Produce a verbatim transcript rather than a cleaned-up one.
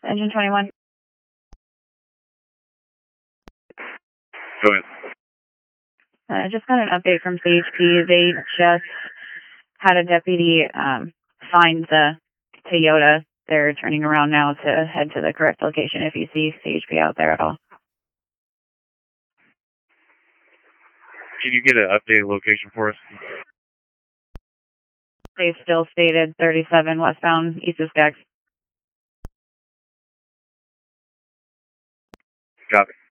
Engine twenty-one. Go ahead. I uh, just got an update from C H P. They just had a deputy um, find the Toyota. They're turning around now to head to the correct location if you see C H P out there at all. Can you get an updated location for us? They still stated thirty-seven westbound, east of Skaggs. Copy.